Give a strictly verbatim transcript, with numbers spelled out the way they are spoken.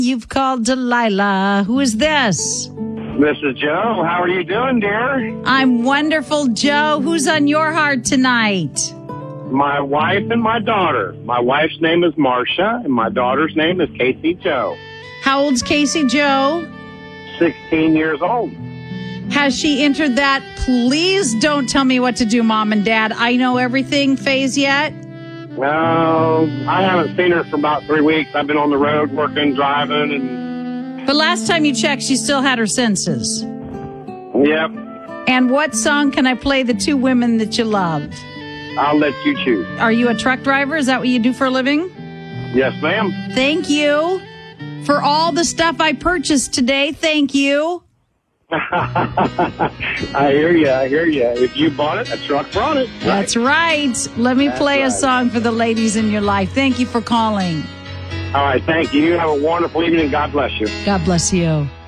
You've called Delilah. Who is this? This is Joe. How are you doing, dear? I'm wonderful, Joe. Who's on your heart tonight? My wife and my daughter. My wife's name is Marcia, and my daughter's name is Casey Joe. How old's Casey Joe? sixteen years old. Has she entered that please don't tell me what to do, Mom and Dad, I know everything phase yet? No, I haven't seen her for about three weeks. I've been on the road working, driving, and... But last time you checked, she still had her senses. Yep. And what song can I play the two women that you love? I'll let you choose. Are you a truck driver? Is that what you do for a living? Yes, ma'am. Thank you for all the stuff I purchased today. Thank you. I hear you. I hear you. If you bought it, a truck brought it. Right? That's right. Let me That's play right. a song for the ladies in your life. Thank you for calling. All right. Thank you. You have a wonderful evening. God bless you. God bless you.